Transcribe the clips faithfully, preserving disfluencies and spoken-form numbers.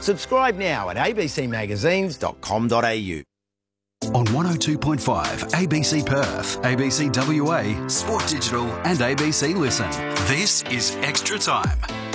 Subscribe now at a b c magazines dot com dot a u. On one oh two point five, A B C Perth, A B C W A, Sport Digital and A B C Listen. This is Extra Time.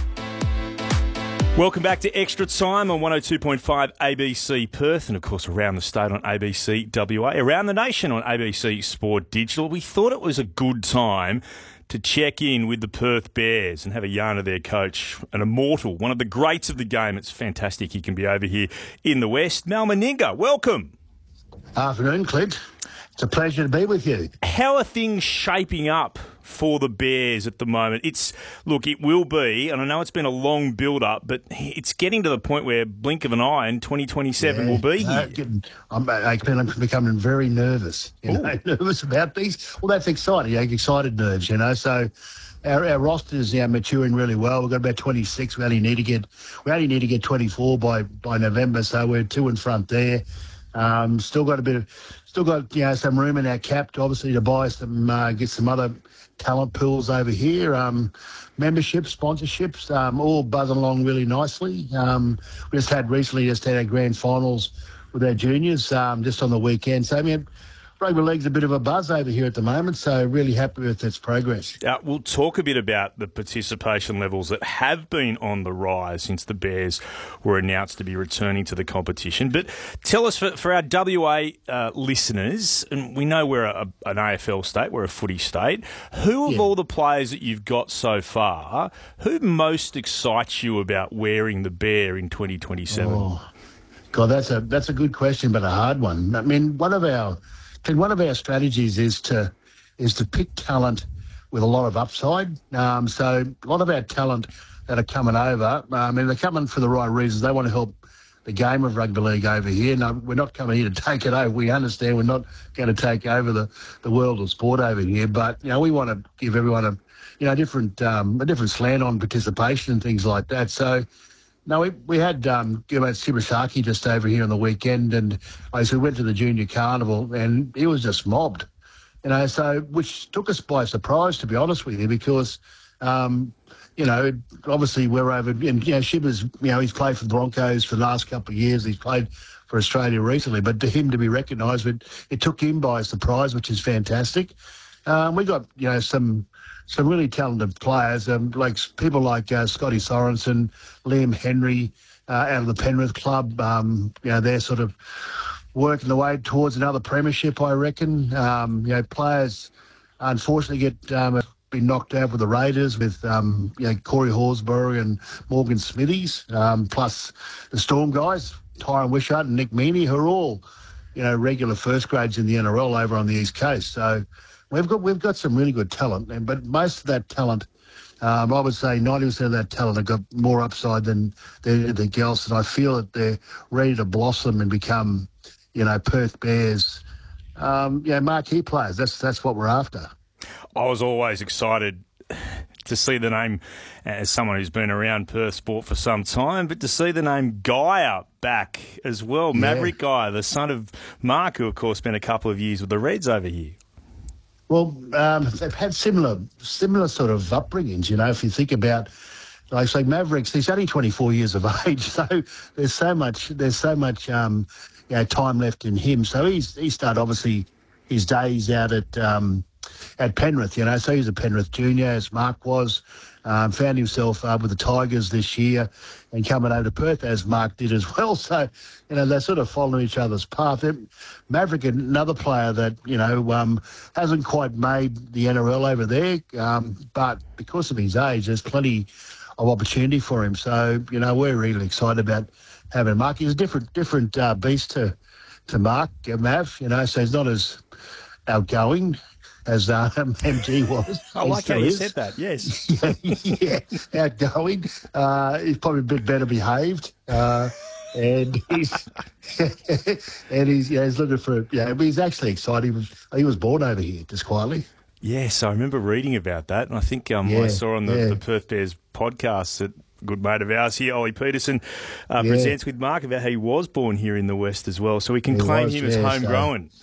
Welcome back to Extra Time on one oh two point five A B C Perth and, of course, around the state on A B C W A, around the nation on A B C Sport Digital. We thought it was a good time to check in with the Perth Bears and have a yarn of their coach, an immortal, one of the greats of the game. It's fantastic he can be over here in the West. Mal Meninga, welcome. Afternoon, Clint. It's a pleasure to be with you. How are things shaping up for the Bears at the moment? It's look, it will be, and I know it's been a long build-up, but it's getting to the point where blink of an eye and twenty twenty-seven yeah, will be uh, here. I'm, I'm becoming very nervous, you know, nervous about these. Well, that's exciting, you know, excited nerves, you know. So our, our roster is now maturing really well. We've got about twenty-six. We only need to get we only need to get twenty-four by, by November, so we're two in front there. Um, still got a bit of, still got you know some room in our cap, to, obviously, to buy some, uh, get some other talent pools over here. Um, memberships, sponsorships, um, all buzzing along really nicely. Um, we just had recently just had our grand finals with our juniors um, just on the weekend. So I mean, rugby league's a bit of a buzz over here at the moment. So really happy with its progress. Uh, we'll talk a bit about the participation levels that have been on the rise since the Bears were announced to be returning to the competition. But tell us, for, for our W A uh, listeners, and we know we're a, an A F L state, we're a footy state, who of Yeah. all the players that you've got so far, who most excites you about wearing the Bear in twenty twenty-seven? Oh, God, that's a that's a good question, but a hard one. I mean, one of our And one of our strategies is to is to pick talent with a lot of upside. Um, so a lot of our talent that are coming over, um, and they're coming for the right reasons. They want to help the game of rugby league over here. No, we're not coming here to take it over. We understand we're not going to take over the, the world of sport over here, but you know we want to give everyone a you know different um, a different slant on participation and things like that. So. No, we we had um, Gurmat Shibasaki just over here on the weekend, and I so we went to the junior carnival, and he was just mobbed, you know. So which took us by surprise, to be honest with you, because um, you know obviously we're over, and you know Shiba's, you know he's played for the Broncos for the last couple of years. He's played for Australia recently, but to him to be recognised, it, it took him by surprise, which is fantastic. Um, we got you know some. Some really talented players, um, like people like uh, Scotty Sorensen, Liam Henry, uh, out of the Penrith club. Um, you know, they're sort of working the way towards another premiership, I reckon. Um, you know, players unfortunately get um, have been knocked out with the Raiders, with um, you know Corey Horsburgh and Morgan Smithies, um, plus the Storm guys, Tyron Wishart and Nick Meaney, who are all you know regular first grades in the N R L over on the East Coast. So. We've got we've got some really good talent, and but most of that talent, um, I would say ninety percent of that talent have got more upside than anything else, and I feel that they're ready to blossom and become, you know, Perth Bears, um, you know, marquee players. That's that's what we're after. I was always excited to see the name, as someone who's been around Perth sport for some time, but to see the name Guy back as well, Yeah. Maverick Guy, the son of Mark, who of course spent a couple of years with the Reds over here. Well, um, they've had similar similar sort of upbringings, you know, if you think about, like, say, Mavericks, he's only twenty-four years of age, so there's so much, there's so much, um, you know, time left in him. So he's he started, obviously, his days out at um, at Penrith, you know, so he's a Penrith junior, as Mark was, um, found himself uh, with the Tigers this year and coming over to Perth, as Mark did as well. So, you know, they're sort of following each other's path. Maverick, another player that, you know, um, hasn't quite made the N R L over there, um, but because of his age, there's plenty of opportunity for him. So, you know, we're really excited about having Mark. He's a different different uh, beast to, to Mark, uh, Mav, you know, so he's not as outgoing as uh, M G was. I He like how still you is. said that, yes. yeah, yeah, outgoing. Uh, he's probably a bit better behaved. Uh, and he's and he's yeah he's looking for yeah but he's actually excited. He was, he was born over here just quietly. Yes, I remember reading about that, and I think um, Yeah, I saw on the, yeah. the Perth Bears podcast that a good mate of ours here, Ollie Peterson, uh, Yeah. presents with Mark about how he was born here in the West as well, so we can He claim was, him as yeah, so- homegrown.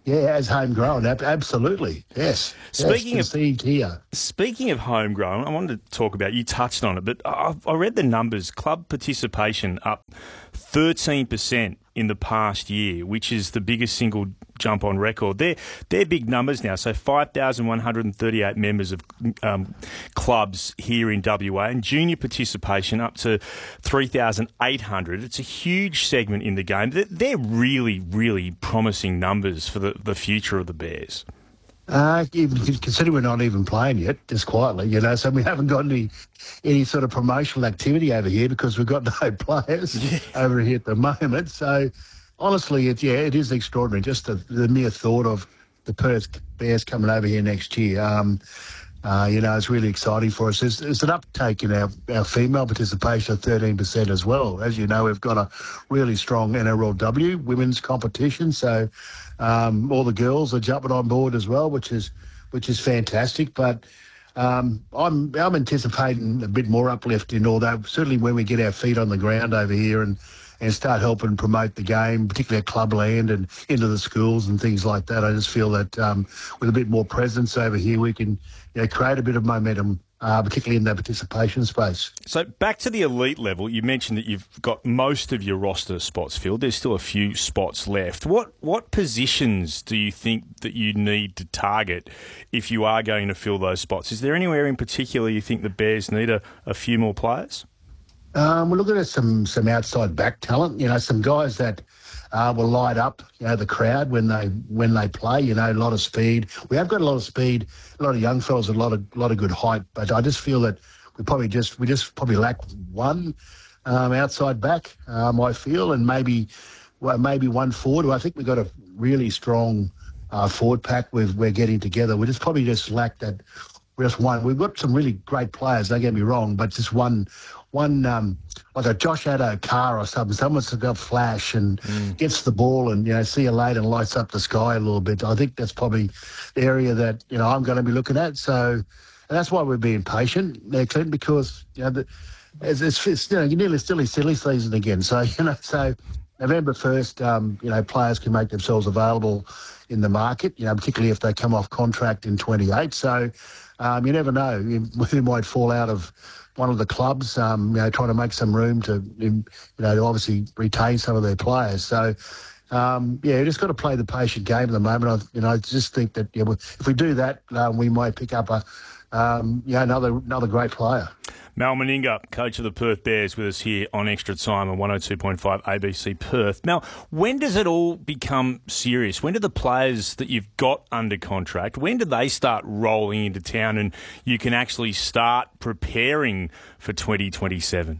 Yeah, as homegrown, ab- absolutely. Yes. Speaking yes, of conceived here. Speaking of homegrown, I wanted to talk about, you touched on it, but I, I read the numbers. Club participation up thirteen percent in the past year, which is the biggest single jump on record. They're, they're big numbers now. So five thousand one hundred thirty-eight members of um, clubs here in W A, and junior participation up to three thousand eight hundred. It's a huge segment in the game. They're, they're really, really promising numbers for the, the future of the Bears. Uh, even consider we're not even playing yet, just quietly, you know, so we haven't got any any sort of promotional activity over here because we've got no players yeah. over here at the moment. So, honestly, it, yeah, it is extraordinary, just the, the mere thought of the Perth Bears coming over here next year. Um, uh, you know, it's really exciting for us. There's, there's an uptake in our, our female participation of thirteen percent as well. As you know, we've got a really strong N R L W women's competition, so um, all the girls are jumping on board as well, which is which is fantastic. But um, I'm I'm anticipating a bit more uplift in all that. Certainly when we get our feet on the ground over here and and start helping promote the game, particularly at clubland and into the schools and things like that. I just feel that um, with a bit more presence over here, we can you know, create a bit of momentum, uh, particularly in the participation space. So back to the elite level, you mentioned that you've got most of your roster spots filled. There's still a few spots left. What what positions do you think that you need to target if you are going to fill those spots? Is there anywhere in particular you think the Bears need a, a few more players? Um, we're looking at some some outside back talent. You know, some guys that uh, will light up, you know, the crowd when they when they play. You know, a lot of speed. We have got a lot of speed, a lot of young fellas, a lot of lot of good height. But I just feel that we probably just we just probably lack one um, outside back. Um, I feel, and maybe well, maybe one forward. I think we've got a really strong uh, forward pack. With we're getting together. We just probably just lack that. Just one. We've got some really great players. Don't get me wrong, but just one. One, um, like a Josh Addo car or something, someone's got flash and mm. gets the ball and, you know, see you later and lights up the sky a little bit. I think that's probably the area that, you know, I'm going to be looking at. So, and that's why we're being patient there, Clint, because, you know, the, it's, it's, it's, you know, you're nearly silly, silly season again. So, you know, so November first, um, you know, players can make themselves available in the market, you know, particularly if they come off contract in twenty-eight. So, um, you never know who might fall out of one of the clubs, um, you know, trying to make some room to, you know, to obviously retain some of their players. So, um, yeah, you just got to play the patient game at the moment. I, you know, I just think that you know, if we do that, um, we might pick up a, um, you know, another another great player. Mal Meninga, coach of the Perth Bears, with us here on Extra Time on one oh two point five A B C Perth. Now, when does it all become serious? When do the players that you've got under contract, when do they start rolling into town and you can actually start preparing for twenty twenty-seven?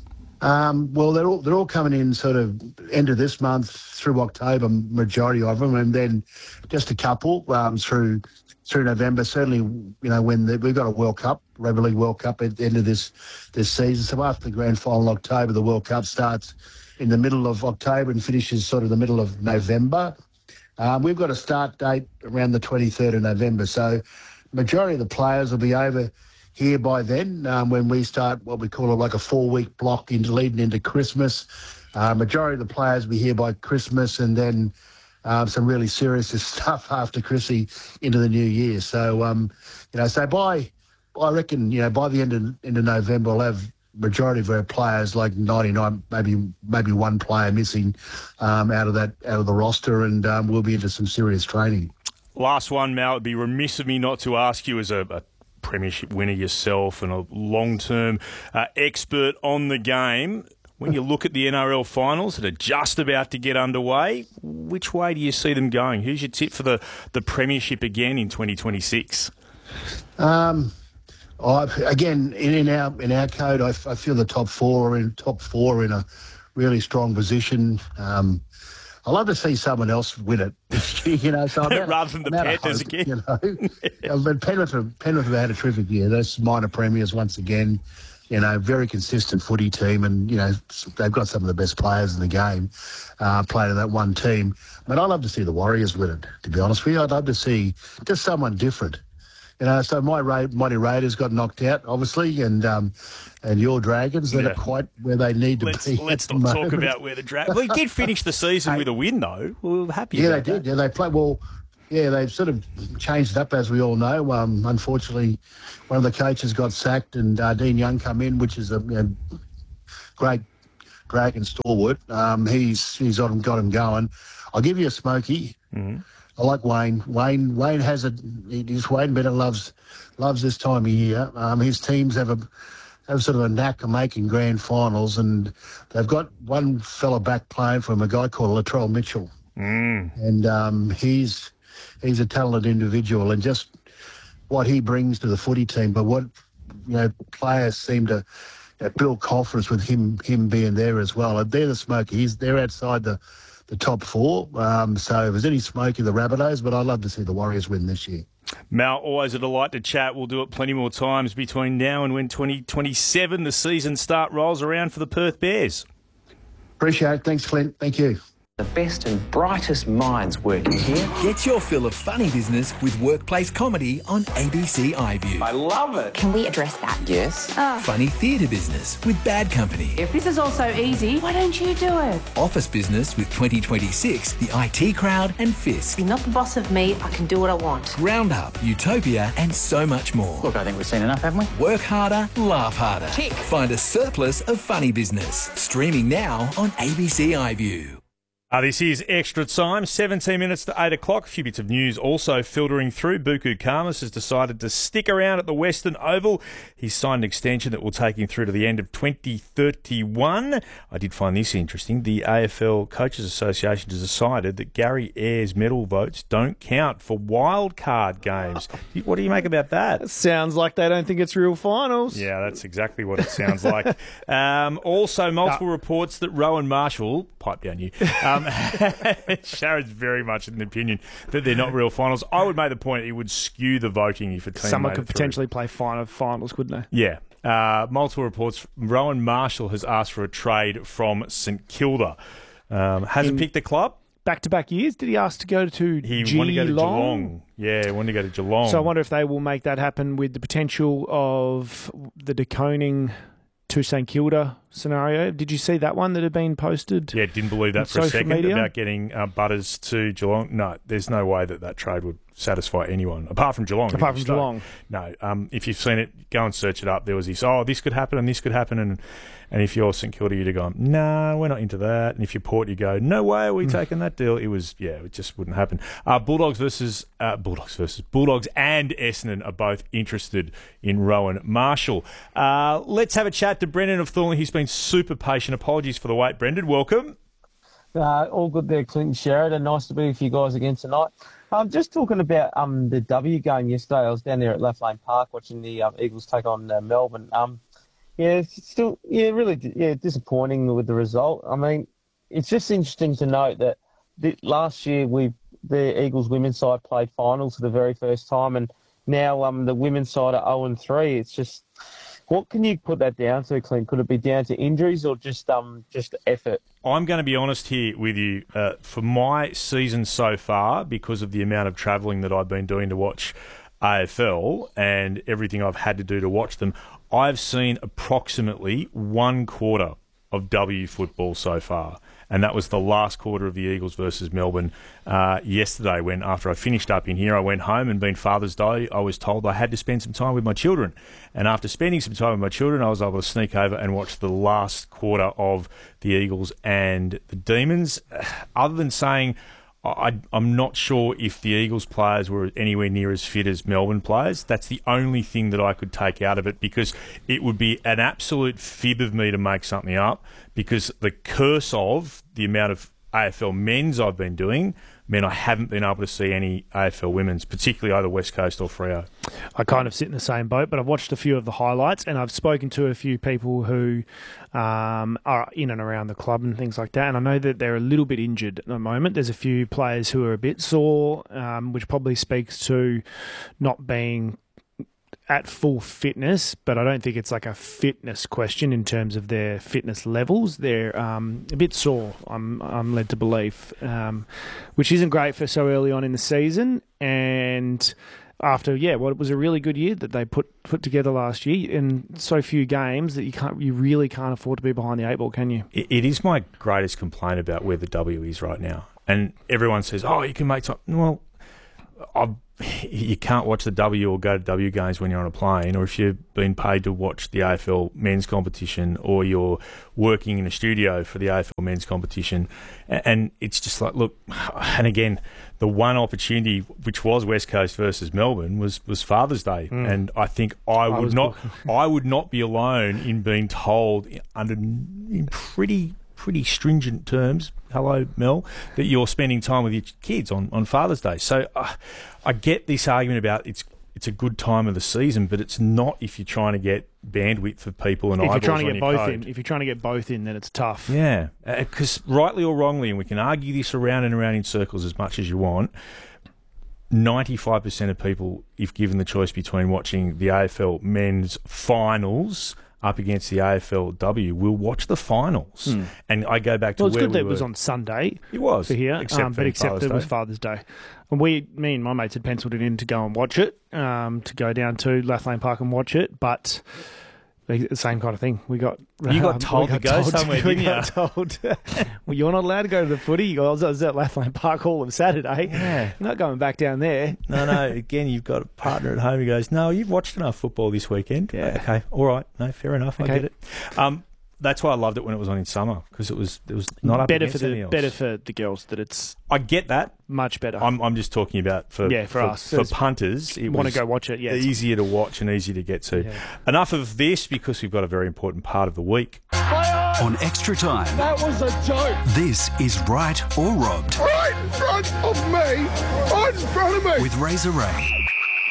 Um, well, they're all they're all coming in sort of end of this month through October, majority of them, and then just a couple um, through through November. Certainly, you know, when the, we've got a World Cup, Rugby League World Cup at the end of this this season. So after the grand final in October, the World Cup starts in the middle of October and finishes sort of the middle of November. Um, we've got a start date around the twenty-third of November. So majority of the players will be over here by then, um, when we start what we call a, like a four-week block into leading into Christmas. Uh, majority of the players will be here by Christmas, and then um, some really serious stuff after Chrissy into the new year. So, um, you know, so by, I reckon, you know, by the end of, end of November, we'll have majority of our players, like ninety-nine, maybe maybe one player missing um, out of that out of the roster, and um, we'll be into some serious training. Last one, Mal. It'd be remiss of me not to ask you, as a, a premiership winner yourself and a long-term uh, expert on the game, when you look at the N R L finals that are just about to get underway, which way do you see them going? Who's your tip for the, the premiership again in twenty twenty-six? Um, I, again, in, in our in our code, I, I feel the top four are in top four are in a really strong position. Um, I love to see someone else win it, you know. So I'm out, rather than the Panthers again, you know. But Penrith, Penrith have had a terrific year. Those minor premiers once again. You know, very consistent footy team, and you know they've got some of the best players in the game uh, playing in that one team. But I'd love to see the Warriors win it. To be honest with you, I'd love to see just someone different. You know, so my Ra- Mighty Raiders got knocked out, obviously, and um, and your Dragons that Yeah. are quite where they need to Let's, be. let's at the not talk moment. about where the Dragons... We did finish the season with a win, though. We were happy Yeah, about they did. that. Yeah, they played well. Yeah, they've sort of changed it up, as we all know. Um, unfortunately, one of the coaches got sacked, and uh, Dean Young come in, which is a you know, great Dragon stalwart. Um, he's he's got him, got him going. I'll give you a smoky. Mm-hmm. I like Wayne. Wayne Wayne has a. He's Wayne Bennett loves loves this time of year. Um, his teams have a have sort of a knack of making grand finals, and they've got one fella back playing for him, a guy called Latrell Mitchell, Mm. and um, he's he's a talented individual, and just what he brings to the footy team. But what you know, players seem to you know, build confidence with him him being there as well. And they're the smoky. He's they're outside the. the top four. Um, so if there's any smoke in the Rabbitohs, but I'd love to see the Warriors win this year. Mal, always a delight to chat. We'll do it plenty more times between now and when twenty twenty-seven, the season start, rolls around for the Perth Bears. Appreciate it. Thanks, Clint. Thank you. The best and brightest minds working here. Get your fill of funny business with workplace comedy on A B C iView. I love it. Can we address that? Yes. Funny theatre business with Bad Company. If this is all so easy, why don't you do it? Office business with twenty twenty-six, the I T Crowd and Fisk. You're not the boss of me. I can do what I want. Roundup, Utopia and so much more. Look, I think we've seen enough, haven't we? Work harder, laugh harder. Tick. Find a surplus of funny business. Streaming now on A B C iView. Uh, this is Extra Time, seventeen minutes to eight o'clock. A few bits of news also filtering through. Buku Khamis has decided to stick around at the Western Oval. He's signed an extension that will take him through to the end of twenty thirty-one. I did find this interesting. The A F L Coaches Association has decided that Gary Ayres medal votes don't count for wildcard games. What do you make about that? Sounds like they don't think it's real finals. Yeah, that's exactly what it sounds like. Um, also, multiple No. reports that Rowan Marshall, pipe down you, um, Sharon's very much in the opinion that they're not real finals. I would make the point it would skew the voting if a team Someone made could it through. potentially play final finals, couldn't they? Yeah. Uh, multiple reports. Rowan Marshall has asked for a trade from St Kilda. Um, hasn't In- picked the club. Back-to-back years, did he ask to go to He Geelong? wanted to go to Geelong. Yeah, he wanted to go to Geelong. So I wonder if they will make that happen with the potential of the deconing to St Kilda scenario. Did you see that one that had been posted? Yeah, didn't believe that on for a social second media? about getting uh, Butters to Geelong. No, there's no way that that trade would satisfy anyone, apart from Geelong. Apart from Stay. Geelong. No, um, if you've seen it, go and search it up. There was this, oh, this could happen and this could happen. And and if you're St Kilda, you'd have gone, no, we're not into that. And if you're Port, you go, no way are we Mm. taking that deal. It was, yeah, it just wouldn't happen. Uh, Bulldogs versus, uh, Bulldogs versus, Bulldogs and Essendon are both interested in Rowan Marshall. Uh, let's have a chat to Brendan of Thornley. He's been super patient. Apologies for the wait, Brendan. Welcome. Uh, all good there, Clinton Sheridan. Nice to be with you guys again tonight. Um, just talking about um, the W game yesterday. I was down there at Left Lane Park watching the uh, Eagles take on uh, Melbourne. Um, yeah, it's still, yeah, really, yeah, disappointing with the result. I mean, it's just interesting to note that the, last year we the Eagles women's side played finals for the very first time, and now um, the women's side are oh and three. It's just, what can you put that down to, Clint? Could it be down to injuries or just um just effort? I'm going to be honest here with you. Uh, for my season so far, because of the amount of travelling that I've been doing to watch A F L and everything I've had to do to watch them, I've seen approximately one quarter of W football so far. And that was the last quarter of the Eagles versus Melbourne uh, yesterday when, after I finished up in here, I went home, and being Father's Day, I was told I had to spend some time with my children. And after spending some time with my children, I was able to sneak over and watch the last quarter of the Eagles and the Demons. Other than saying, I, I'm not sure if the Eagles players were anywhere near as fit as Melbourne players. That's the only thing that I could take out of it, because it would be an absolute fib of me to make something up, because the curse of the amount of A F L men's I've been doing meant I haven't been able to see any A F L women's, particularly either West Coast or Freo. I kind of sit in the same boat, but I've watched a few of the highlights, and I've spoken to a few people who um, are in and around the club and things like that, and I know that they're a little bit injured at the moment. There's a few players who are a bit sore, um, which probably speaks to not being at full fitness, but I don't think it's like a fitness question in terms of their fitness levels. They're um, a bit sore, I'm I'm led to believe, um, which isn't great for so early on in the season. And after, yeah, what was a really good year that they put put together last year, in so few games that you can't, you really can't afford to be behind the eight ball, can you? It, it is my greatest complaint about where the W is right now. And everyone says, oh, you can make time. Well, I've, you can't watch the W or go to W games when you're on a plane, or if you've been paid to watch the A F L men's competition, or you're working in a studio for the A F L men's competition. And it's just like, look, and again, the one opportunity, which was West Coast versus Melbourne, was, was Father's Day. Mm. And I think I would I not I would not be alone in being told under in pretty pretty stringent terms, hello, Mel, that you're spending time with your kids on, on Father's Day. So uh, I get this argument about it's it's a good time of the season, but it's not if you're trying to get bandwidth for people and if eyeballs you're trying to on get your both code. in. If you're trying to get both in, then it's tough. Yeah, because uh, rightly or wrongly, and we can argue this around and around in circles as much as you want, ninety-five percent of people, if given the choice between watching the A F L men's finals up against the A F L W, will watch the finals. Mm. And I go back to well, it's where good we that were. it was on Sunday. It was. For here, except um, for but except Father's it was Day. Father's Day. And we, me and my mates had penciled it in to go and watch it, um, to go down to Lathlane Park and watch it, but the same kind of thing. We got You got um, told we to go somewhere, we didn't got told, well, you're not allowed to go to the footy. You guys, I was at Lathlane Park all of Saturday. Yeah. You're not going back down there. No, no. Again, you've got a partner at home who goes, no, you've watched enough football this weekend. Yeah. Okay, all right. No, fair enough. Okay. I get it. Um, that's why I loved it when it was on in summer, because it was it was not up better against for the anything else. better for the girls that it's I get that. much better. I'm I'm just talking about for Yeah, for us. for punters. It want to was go watch it. Yeah, it's- easier to watch and easier to get to. Yeah. Enough of this, because we've got a very important part of the week. On Extra Time, That was a joke. this is Right or Robbed Right in front of me. Right in front of me. with Razor Ray.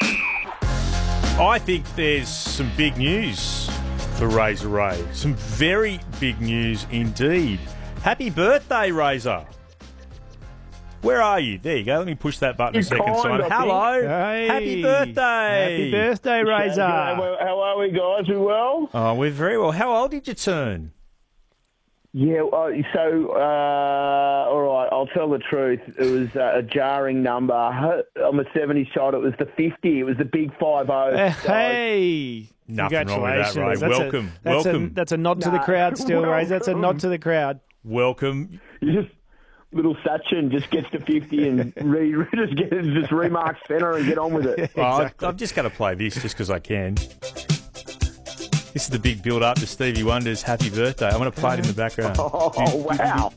I think there's some big news for Razor Ray. Some very big news indeed. Happy birthday, Razor. Where are you? There you go. Let me push that button You're a second kind, time. I think. Hello. Hey. Happy birthday. Happy birthday, Razor. How are we, guys? We well? Oh, we're very well. How old did you turn? Yeah, uh, so, uh, all right, I'll tell the truth. It was uh, a jarring number. I'm a seventies child. It was the fifty. It was the big five oh. Uh, hey. Nothing wrong with that, Congratulations. Ray. That's Welcome. A, that's Welcome. A, that's a nod to the Nah, crowd still, Ray. That's a nod to the crowd. Welcome. You just, little Sachin just gets to fifty and re, re, just, gets, just remarks centre and get on with it. Oh, exactly. I'm just going to play this just because I can. This is the big build-up to Stevie Wonder's Happy Birthday. I'm going to play it in the background. Oh, wow.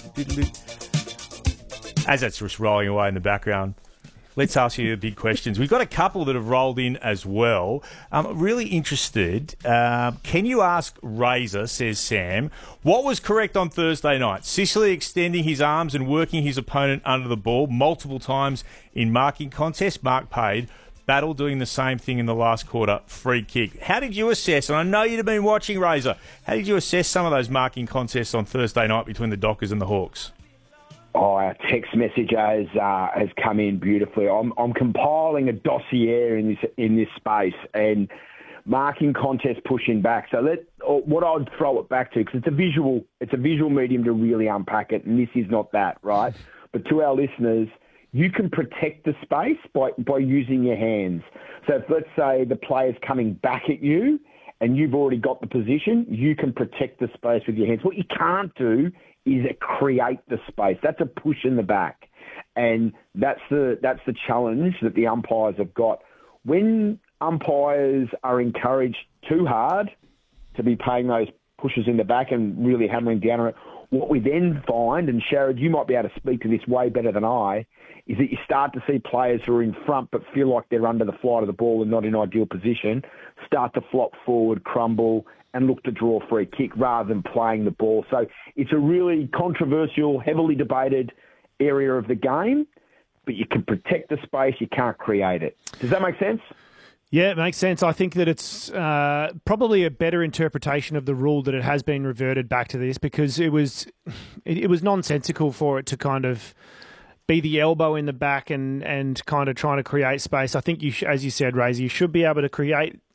As that's just rolling away in the background, let's ask you the big questions. We've got a couple that have rolled in as well. I'm really interested. Uh, can you ask Razor, says Sam, what was correct on Thursday night? Sicily extending his arms and working his opponent under the ball multiple times in marking contest. Mark paid. Battle doing the same thing in the last quarter, free kick. How did you assess, and I know you'd have been watching, Razor, how did you assess some of those marking contests on Thursday night between the Dockers and the Hawks? Oh, our text message has, uh, has come in beautifully. I'm, I'm compiling a dossier in this in this space and marking contest pushing back. So let what I'd throw it back to, because it's a visual it's a visual medium to really unpack it, and this is not that, right? But to our listeners, you can protect the space by, by using your hands. So if, let's say, the player's coming back at you and you've already got the position, you can protect the space with your hands. What you can't do is create the space. That's a push in the back. And that's the that's the challenge that the umpires have got. When umpires are encouraged too hard to be paying those pushes in the back and really hammering down on it, what we then find, and Sharad, you might be able to speak to this way better than I, is that you start to see players who are in front but feel like they're under the flight of the ball and not in ideal position, start to flop forward, crumble, and look to draw a free kick rather than playing the ball. So it's a really controversial, heavily debated area of the game, but you can protect the space, you can't create it. Does that make sense? Yeah, it makes sense. I think that it's uh, probably a better interpretation of the rule that it has been reverted back to this, because it was it, it was nonsensical for it to kind of be the elbow in the back and, and kind of trying to create space. I think, you sh- as you said, Razor, you should be able to create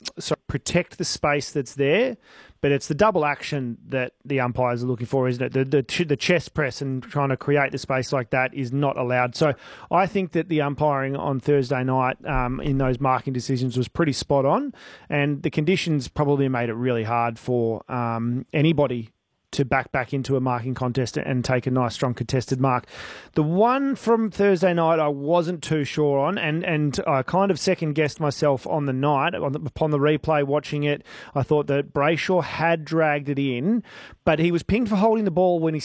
sorry, protect the space that's there, but it's the double action that the umpires are looking for, isn't it? The, the the chest press and trying to create the space like that is not allowed. So I think that the umpiring on Thursday night um, in those marking decisions was pretty spot on, and the conditions probably made it really hard for um, anybody to back back into a marking contest and take a nice, strong contested mark. The one from Thursday night I wasn't too sure on, and, and I kind of second-guessed myself on the night. On the, upon the replay, watching it, I thought that Brayshaw had dragged it in, but he was pinged for holding the ball when he